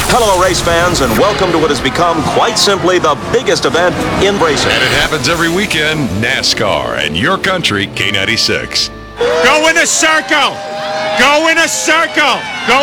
Hello, race fans, and welcome to what has become quite simply the biggest event in racing. And it happens every weekend, NASCAR and your country, K96. Go in a circle! Go in a circle! Go